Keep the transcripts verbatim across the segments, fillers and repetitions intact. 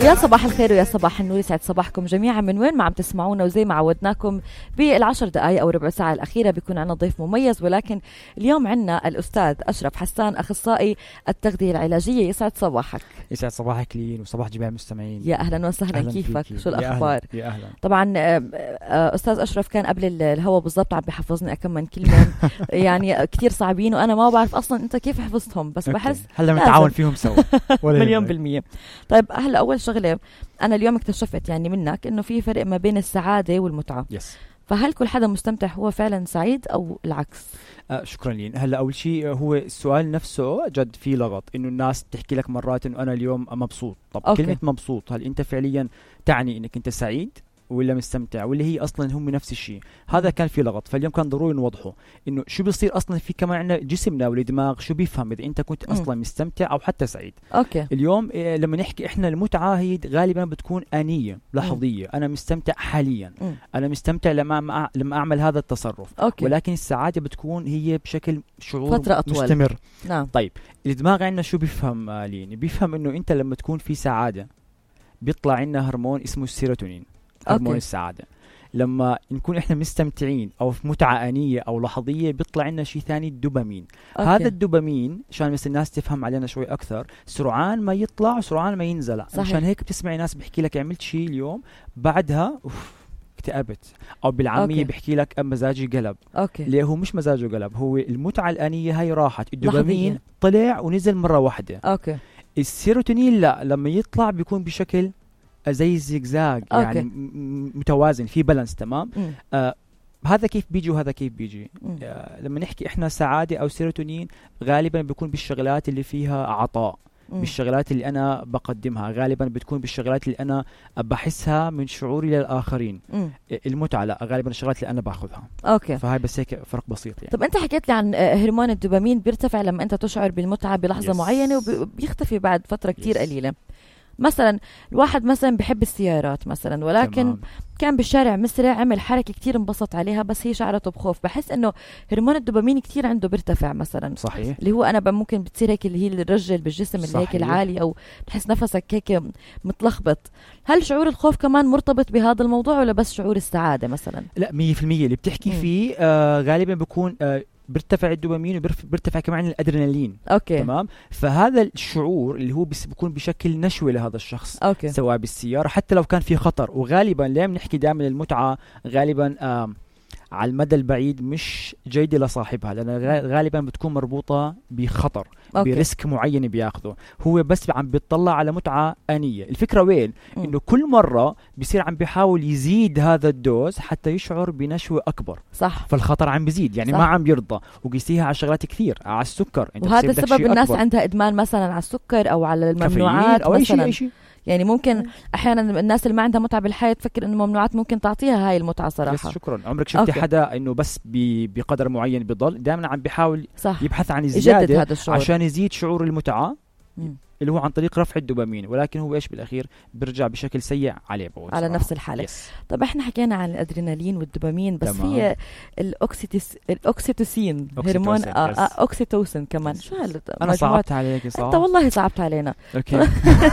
يا صباح الخير ويا صباح النور، يسعد صباحكم جميعا من وين ما عم تسمعونا. وزي ما عودناكم بالعشر دقائق أو ربع ساعة الأخيرة بيكون عنا ضيف مميز، ولكن اليوم عنا الأستاذ أشرف حسان، أخصائي التغذية العلاجية. يسعد صباحك. يسعد صباحك لين وصباح جميع المستمعين. يا أهلا وسهلا. أهلاً كيفك؟ فيكي. شو الأخبار؟ يا أهلا. يا أهلا. طبعا أستاذ أشرف كان قبل الهوا بالضبط عم بحفظني أكم من كلمة يعني كتير صعبين، وأنا ما بعرف أصلا أنت كيف حفظتهم، بس بحس هلا بنتعاون فيهم سوا مليون بالمية. طيب هلا أول شغلة، أنا اليوم اكتشفت يعني منك إنه في فرق ما بين السعادة والمتعة. يس. فهل كل حدا مستمتع هو فعلا سعيد أو العكس؟ آه شكرا لين. هلا أول شيء هو السؤال نفسه جد فيه لغط، إنه الناس تحكي لك مرات إنه أنا اليوم مبسوط. طب أوكي. كلمة مبسوط هل أنت فعليا تعني إنك أنت سعيد ولا مستمتع، ولا هي اصلا هم نفس الشيء؟ هذا كان في لغط، فاليوم كان ضروري نوضحه انه شو بيصير اصلا. في كمان عندنا جسمنا والدماغ شو بيفهم اذا انت كنت اصلا م. مستمتع او حتى سعيد. اوكي. اليوم إيه لما نحكي احنا المتعه هي غالبا بتكون انيه لحظيه، م. انا مستمتع حاليا، م. انا مستمتع لما لما اعمل هذا التصرف. أوكي. ولكن السعاده بتكون هي بشكل شعور فترة أطول. مستمر. نعم. طيب الدماغ عندنا شو بيفهم لين؟ بيفهم انه انت لما تكون في سعاده بيطلع عندنا هرمون اسمه السيروتونين، هرمون أوكي. السعاده. لما نكون احنا مستمتعين او في متعه انيه او لحظيه بيطلع لنا شيء ثاني، الدوبامين. أوكي. هذا الدوبامين عشان بس الناس تفهم علينا شوي اكثر، سرعان ما يطلع وسرعان ما ينزل. عشان هيك بتسمعي ناس بيحكي لك عملت شيء اليوم بعدها اوف اكتئبت، او بالعاميه أوكي. بيحكي لك مزاجي قلب. اوكي. ليه هو مش مزاجه قلب، هو المتعه الانيه هاي راحت، الدوبامين لحظية. طلع ونزل مره واحده. اوكي. السيروتونين لا، لما يطلع بيكون بشكل زي الزجزاج، يعني متوازن في بالانس. تمام. آه هذا كيف بيجي وهذا كيف بيجي. آه لما نحكي احنا سعاده او سيروتونين غالبا بيكون بالشغلات اللي فيها عطاء، بالشغلات اللي انا بقدمها، غالبا بتكون بالشغلات اللي انا بحسها من شعوري للاخرين. م. المتعه لا، غالبا الشغلات اللي انا باخذها. اوكي. فهاي بس هيك فرق بسيط يعني. طب انت حكيت لي عن هرمون الدوبامين بيرتفع لما انت تشعر بالمتعه بلحظه يس. معينه وبيختفي بعد فتره كتير يس. قليله. مثلا الواحد مثلا بيحب السيارات مثلا، ولكن تمام. كان بالشارع مسرع عمل حركة كتير انبسط عليها، بس هي شعرته بخوف. بحس انه هرمون الدوبامين كتير عنده بيرتفع مثلا. صحيح. اللي هو انا ممكن بتصير هيك اللي هي الرجل بالجسم اللي هيك العالي، او تحس نفسك هيك متلخبط. هل شعور الخوف كمان مرتبط بهذا الموضوع ولا بس شعور السعادة مثلا؟ لا مية في المية اللي بتحكي م. فيه آه غالبا بيكون آه بيرتفع الدوبامين وبيرتفع كمان الادرينالين. اوكي. تمام. فهذا الشعور اللي هو بيكون بشكل نشوه لهذا الشخص. أوكي. سواء بالسياره حتى لو كان في خطر. وغالبا ليه بنحكي دائما المتعه غالبا آه على المدى البعيد مش جيده لصاحبها، لان غالبا بتكون مربوطه بخطر. أوكي. بريسك معين بياخذه. هو بس عم بيطلع على متعه انيه. الفكره وين؟ م. انه كل مره بيصير عم بيحاول يزيد هذا الدوز حتى يشعر بنشوه اكبر. صح. فالخطر عم بيزيد، يعني صح. ما عم يرضى. وقيسيها على شغلات كثير، على السكر. انت وهذا السبب الناس أكبر. عندها ادمان مثلا على السكر او على الممنوعات أو مثلا. أي شيء. يعني ممكن احيانا الناس اللي ما عندها متعه بالحياه تفكر انه ممنوعات ممكن تعطيها هاي المتعه صراحه. شكرا. عمرك شفتي أوكي. حدا انه بس بقدر معين بيضل دائما عم بيحاول صح. يبحث عن الزياده هذا عشان يزيد شعور المتعه م. اللي هو عن طريق رفع الدوبامين، ولكن هو ايش بالاخير بيرجع بشكل سيء عليه على صراحة. نفس الحاله. يس. طب احنا حكينا عن الادرينالين والدوبامين، بس تمام. في الاوكسيتوس الاوكسيتوسين هرمون آه آه اوكسيتوسين كمان. شو هال انا صعبت عليك صح؟ انت والله صعبت علينا. اوكي.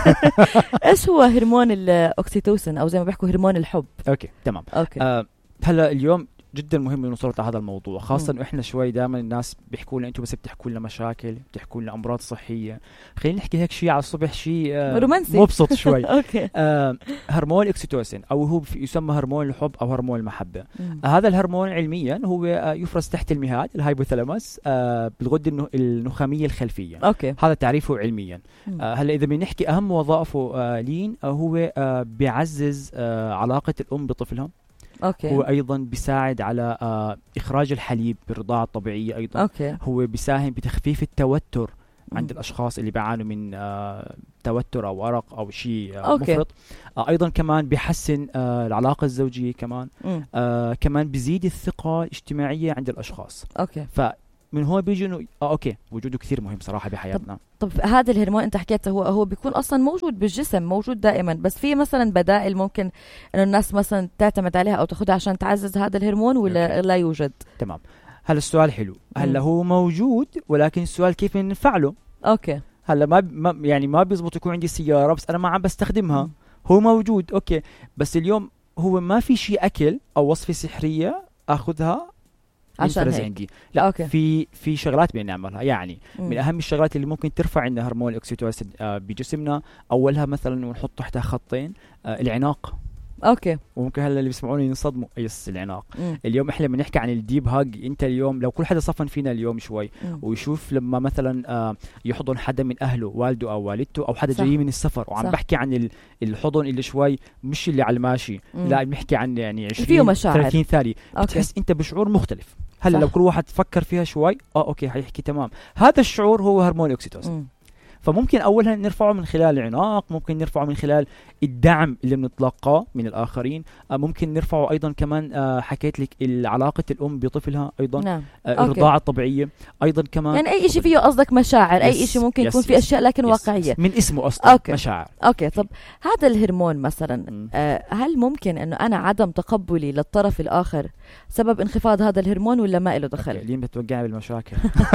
ايش هو هرمون الاوكسيتوسين او زي ما بيحكوا هرمون الحب؟ اوكي تمام. اوكي. آه هلا اليوم جدا مهم انه نسولف على هذا الموضوع، خاصه انه احنا شوي دائما الناس بيحكوا لنا انتم بس بتحكوا لنا مشاكل، بتحكوا لنا امراض صحيه. خلينا نحكي هيك شيء على الصبح، شيء آه رومانسي مبسط شوي. اوكي. آه هرمون الاكسيتوسين او هو يسمى هرمون الحب او هرمون المحبه. آه هذا الهرمون علميا هو آه يفرز تحت المهاد الهايبوثالاموس آه بالغده النخاميه الخلفيه. اوكي. هذا تعريفه علميا. آه هلا اذا بنحكي اهم وظائفه آه لين آه هو آه بيعزز آه علاقه الام بطفلها. أوكي. هو أيضا بيساعد على آه إخراج الحليب بالرضاعة الطبيعية. أيضا أوكي. هو بيساهم بتخفيف التوتر م. عند الأشخاص اللي بيعانوا من آه توتر أو أرق أو شيء آه مفرط. آه أيضا كمان بيحسن آه العلاقة الزوجية كمان. آه كمان بيزيد الثقة الاجتماعية عند الأشخاص. أوكي. ف من هون بيجي انه اه اوكي وجوده كثير مهم صراحه بحياتنا. طب, طب هذا الهرمون انت حكيته هو هو بيكون اصلا موجود بالجسم، موجود دائما، بس في مثلا بدائل ممكن انه الناس مثلا تعتمد عليها او تاخذها عشان تعزز هذا الهرمون ولا أوكي. لا يوجد؟ تمام. هلا السؤال حلو. هلا هو موجود، ولكن السؤال كيف نفعله. اوكي. هلا ما, ما يعني ما بيزبط يكون عندي سياره بس انا ما عم بستخدمها. م. هو موجود اوكي، بس اليوم هو ما في شيء اكل او وصفه سحريه اخذها عشان هيك. عندي لا أوكي. في في شغلات بدنا نعملها يعني. م. من اهم الشغلات اللي ممكن ترفع عندنا هرمون الاكسيتوسين آه بجسمنا، اولها مثلا ونحط تحتها خطين آه العناق. اوكي. وممكن هلا اللي بيسمعوني ينصدموا يس العناق. مم. اليوم احنا بنحكي عن الديب هاج. انت اليوم لو كل حدا صفن فينا اليوم شوي مم. ويشوف لما مثلا آه يحضن حدا من اهله، والده او والدته او حدا صح. جاي من السفر، وعم صح. بحكي عن الحضن اللي شوي مش اللي على الماشي. مم. لا بنحكي عن يعني فيه عشرين ثلاثين ثانية بتحس انت بشعور مختلف. هلا لو كل واحد فكر فيها شوي اه اوكي هيحكي تمام، هذا الشعور هو هرمون الاكسيتوسين. فممكن أولها نرفعه من خلال العناق، ممكن نرفعه من خلال الدعم اللي بنتلقاه من الآخرين، ممكن نرفعه أيضا كمان حكيت لك علاقة الأم بطفلها أيضا. نعم. الرضاعة الطبيعية أيضا كمان. يعني أي شيء فيه قصدك مشاعر، أي شيء ممكن يكون فيه أشياء لكن يس واقعية يس من اسمه أصلا. أوكي. مشاعر. أوكي. طب هذا الهرمون مثلا آه هل ممكن أنه أنا عدم تقبلي للطرف الآخر سبب انخفاض هذا الهرمون ولا ما له دخل؟ لين بتوقعني بالمشاكل.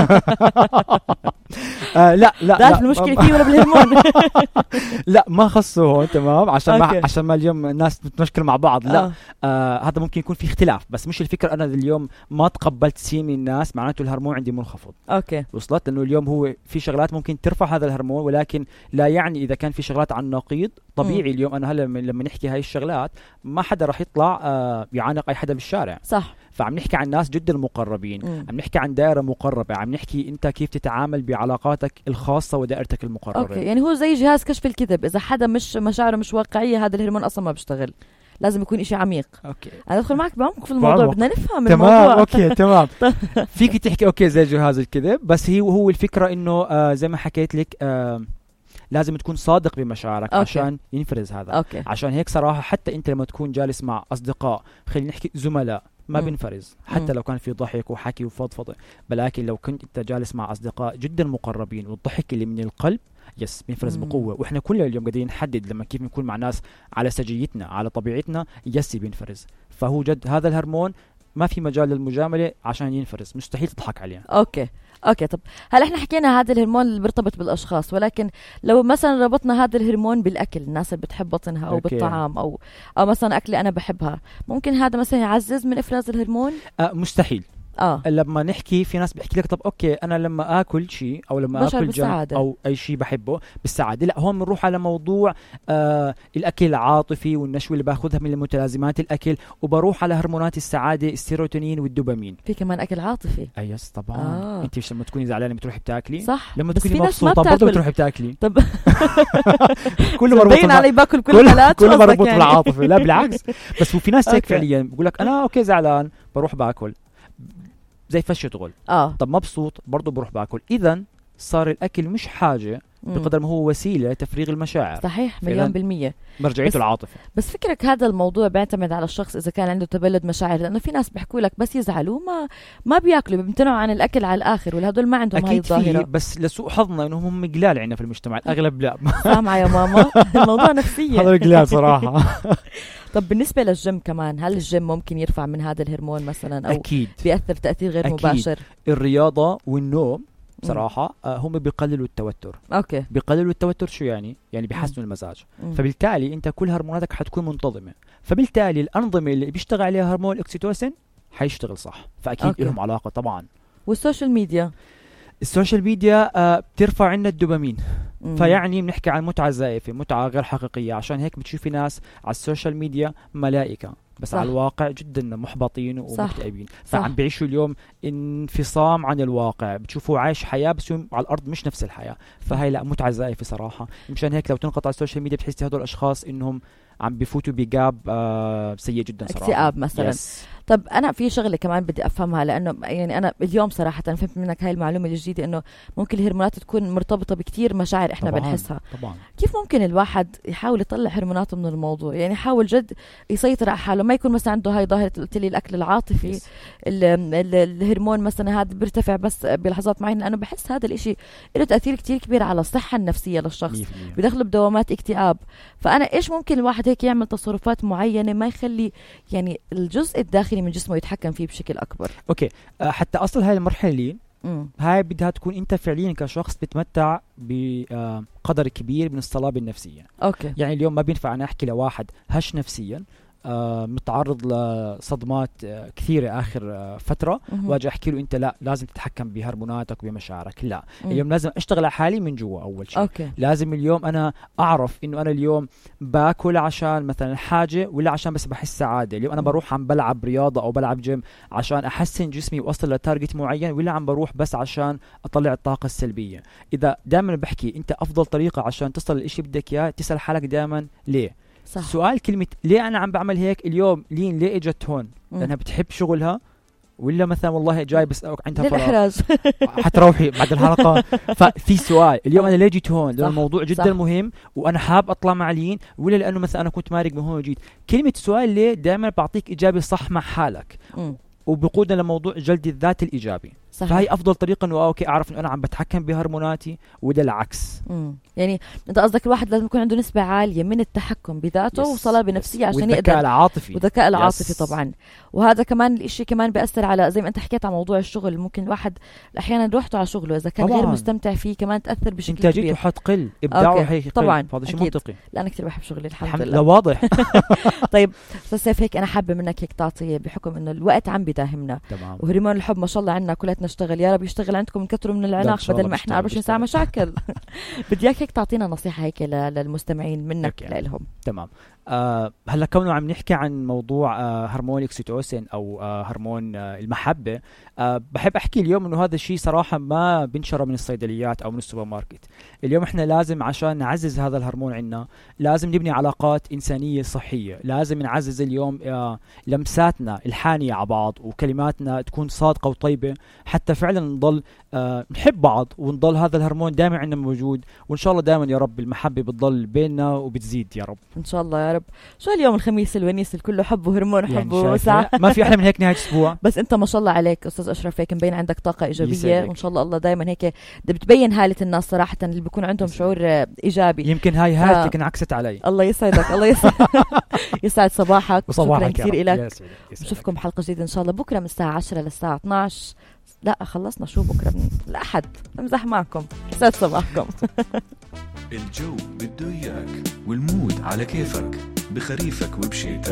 آه لا لا لا المشكلة فيه ولا بالهرمون؟ لا ما خصه هون تمام عشان ما أوكي. عشان ما اليوم الناس تتمشكل مع بعض. لا آه. آه هذا ممكن يكون في اختلاف، بس مش الفكرة أنا اليوم ما تقبلت سي من الناس معناته الهرمون عندي منخفض. اوكي. وصلت انه اليوم هو في شغلات ممكن ترفع هذا الهرمون، ولكن لا يعني اذا كان في شغلات عن نقيض طبيعي. م. اليوم انا هلا لما نحكي هاي الشغلات ما حدا راح يطلع آه يعانق اي حدا بالشارع. صح. فعم نحكي عن ناس جدا مقربين. م. عم نحكي عن دائرة مقربة، عم نحكي انت كيف تتعامل بعلاقاتك الخاصة ودائرتك المقربة. اوكي. يعني هو زي جهاز كشف الكذب، اذا حدا مش مشاعره مش واقعية هذا الهرمون اصلا ما بيشتغل، لازم يكون إشي عميق. اوكي. انا ادخل معك بعمق في الموضوع، بدنا نفهم تمام. الموضوع. اوكي تمام. فيك تحكي اوكي زي جهاز الكذب، بس هي هو الفكرة انه آه زي ما حكيت لك آه لازم تكون صادق بمشاعرك. أوكي. عشان ينفرز هذا. أوكي. عشان هيك صراحة حتى انت لما تكون جالس مع اصدقاء، خلينا نحكي زملاء، ما م. بينفرز حتى م. لو كان في ضحك وحكي وفضفضة، ولكن لو كنت انت جالس مع اصدقاء جدا مقربين والضحك اللي من القلب يس بينفرز م. بقوة. واحنا كلنا اليوم قاعدين نحدد لما كيف نكون مع ناس على سجيتنا على طبيعتنا يس بينفرز. فهو جد هذا الهرمون ما في مجال للمجاملة عشان ينفرز، مستحيل تضحك عليه. اوكي. اوكي. طب هل احنا حكينا هذا الهرمون اللي بيرتبط بالاشخاص، ولكن لو مثلا ربطنا هذا الهرمون بالاكل، الناس اللي بتحب بطنها او أوكي. بالطعام او او مثلا اكله انا بحبها، ممكن هذا مثلا يعزز من افراز الهرمون؟ آه مستحيل. اه لما نحكي في ناس بيحكي لك طب اوكي انا لما اكل شيء او لما اكل جنك او اي شيء بحبه بالسعاده، لا هون بنروح على موضوع آه الاكل العاطفي والنشوه اللي باخذها من متلازمات الاكل، وبروح على هرمونات السعاده السيروتونين والدوبامين. في كمان اكل عاطفي. اي يس طبعا. آه. انت لما تكوني زعلانه بتروحي بتاكلي، صح، لما تكوني مبسوطه برضه بتروحي بتاكلي. طب كله مربوط بين علي باكل كل ثلاث كله مربوط يعني. بالعاطفه. لا بالعكس، بس وفي ناس هيك فعليا بقول لك انا اوكي زعلان بروح باكل زي فشة غل. اه طب مبسوط برضه بروح باكل. اذا صار الاكل مش حاجه مم. بقدر ما هو وسيله تفريغ المشاعر. صحيح مليون بالمية. مرجعيته العاطفه. بس فكرك هذا الموضوع بيعتمد على الشخص اذا كان عنده تبلد مشاعر، لانه في ناس بيحكوا لك بس يزعلوا ما ما بياكلوا، بيمتنعوا عن الاكل على الاخر، ولا هدول ما عندهم هاي الظاهره. اكيد بس لسوء حظنا انهم هم قلال عندنا في المجتمع، الاغلب لا. سامعه يا ماما الموضوع نفسيه. هذول قلال صراحه. طب بالنسبة للجيم كمان، هل الجيم ممكن يرفع من هذا الهرمون مثلا أو أكيد بيأثر تأثير غير أكيد. مباشر؟ الرياضة والنوم صراحة آه هم بيقللوا التوتر. أوكي. بيقللوا التوتر شو يعني؟ يعني بيحسنوا المزاج. مم. فبالتالي أنت كل هرموناتك حتكون منتظمة، فبالتالي الأنظمة اللي بيشتغل عليها هرمون الأكسيتوسين حيشتغل صح، فأكيد أوكي. لهم علاقة طبعا. والسوشيال ميديا؟ السوشيال ميديا آه بترفع عنا الدوبامين. مم. فيعني بنحكي عن متعة زائفة، متعة غير حقيقية. عشان هيك بتشوفي ناس على السوشيال ميديا ملائكة، بس صح. على الواقع جدا محبطين ومكتئبين. فعم بيعيشوا اليوم انفصام عن الواقع، بتشوفوا عايش حياة بس على الأرض مش نفس الحياة. فهي لا متعة زائفة صراحة. مشان هيك لو تنقطع السوشيال ميديا بتحسي هدول الأشخاص إنهم عم بفوتوا بجاب آه سيء جدا صراحة. اكتئاب مثلا. يس. طب أنا في شغلة كمان بدي أفهمها، لأنه يعني أنا اليوم صراحة فهمت منك هاي المعلومة الجديدة إنه ممكن الهرمونات تكون مرتبطة بكتير مشاعر إحنا طبعاً. بنحسها. طبعا. كيف ممكن الواحد يحاول يطلع هرموناته من الموضوع؟ يعني يحاول جد يسيطر على حاله، ما يكون مثلا عنده هاي ظاهرة قلت لي الأكل العاطفي، ال ال الهرمون مثلا هذا بيرتفع بس بلحظات معينة، لأنه بحس هذا الإشي له تأثير كتير كبير على الصحة النفسية للشخص، بدخله بدوامات اكتئاب. فأنا إيش ممكن الواحد هيك يعمل تصرفات معينة ما يخلي يعني الجزء الداخلي من جسمه يتحكم فيه بشكل أكبر؟ أوكي. أه حتى أصل هاي المرحلة مم. هاي بدها تكون انت فعليا كشخص بتمتع بقدر كبير من الصلابه النفسيه. اوكي. يعني اليوم ما بينفع انا احكي لواحد هش نفسيا آه متعرض لصدمات آه كثيرة آخر آه فترة، واجي أحكي له أنت لا لازم تتحكم بهرموناتك وبمشاعرك. لا، مم. اليوم لازم أشتغل على حالي من جوا أول شيء. أوكي. لازم اليوم أنا أعرف إنه أنا اليوم باكل عشان مثلا حاجة ولا عشان بس بحس سعادة. اليوم أنا مم. بروح عم بلعب رياضة أو بلعب جيم عشان أحسن جسمي وأصل لتارجت معين، ولا عم بروح بس عشان أطلع الطاقة السلبية. إذا دائما بحكي أنت أفضل طريقة عشان تصل للإشي بدك إياه تسأل حالك دائما ليه. صح. سؤال كلمة ليه أنا عم بعمل هيك اليوم، لين ليه إجت هون؟ مم. لأنها بتحب شغلها، ولا مثلا والله جاي بس عندها فراغ للإحراج حتروحي بعد الحلقة. ففي سؤال اليوم أنا ليه جيت هون؟ لأن الموضوع جدا صح. مهم وأنا حاب أطلع مع لين، ولا لأنه مثلا أنا كنت مارق من هون وجيت. كلمة سؤال ليه دائما بعطيك إجابة صح مع حالك، مم. وبقودنا لموضوع جلد الذات الإيجابي. صحيح. فهي أفضل طريقة إنه أوكي أعرف إنه أنا عم بتحكم بهرموناتي، وده العكس. مم. يعني أنت قصدك الواحد لازم يكون عنده نسبة عالية من التحكم بذاته يس. وصلابة نفسية عشان يقدر. والذكاء العاطفي. والذكاء العاطفي يس. طبعا. وهذا كمان الاشي كمان بيأثر على زي ما أنت حكيت على موضوع الشغل. ممكن الواحد أحيانا روحته على شغله إذا كان طبعاً. غير مستمتع فيه كمان تأثر بشكل كبير. إنتاجيته حتقل، إبداعه هيك طبعا. هذا شيء أكيد. منطقي. لا أنا كتير بحب شغلي الحمد, الحمد لله. لله واضح. طيب أستاذ سيف، هيك أنا حابة منك هيك تعطي بحكم إنه الوقت عم بيداهمنا. تمام. وهرمون الحب ما شاء الله عنا كلاتنا نشتغل، يا رب يشتغل عندكم من كتر من العناق بدل ما إحنا أربعة وعشرين ساعة مشاكل. بدي إياك هيك تعطينا نصيحة هيك للمستمعين منك لهم. تمام. آه هلا كونه عم نحكي عن موضوع آه هرمون الاكسيتوسين او آه هرمون آه المحبه، آه بحب احكي اليوم انه هذا الشيء صراحه ما بنشره من الصيدليات او من السوبر ماركت. اليوم احنا لازم عشان نعزز هذا الهرمون عندنا لازم نبني علاقات انسانيه صحيه، لازم نعزز اليوم آه لمساتنا الحانيه على بعض وكلماتنا تكون صادقه وطيبه، حتى فعلا نضل آه نحب بعض ونضل هذا الهرمون دائما عندنا موجود. وان شاء الله دائما يا رب المحبه بتضل بيننا وبتزيد يا رب ان شاء الله يا رب. شو اليوم الخميس الونيس الكله حب وهرمون وحب يعني وسعة. ما في احلى من هيك نهايه اسبوع. بس انت ما شاء الله عليك استاذ اشرف، هيك مبين عندك طاقه ايجابيه وان شاء الله الله دائما هيك بتبين حاله الناس صراحه اللي بيكون عندهم شعور ايجابي. يمكن هاي هالتك انعكست علي. الله يسعدك. الله يسعد يسعد صباحك وصباحك كثير لك. بشوفكم حلقه جديده ان شاء الله بكره من الساعه عشرة للساعه اثنعش. لا خلصنا شو بكره من الاحد. امزح معكم. يسعد صباحكم. الجو بده اياك والمود على كيفك، بخريفك وبشيتك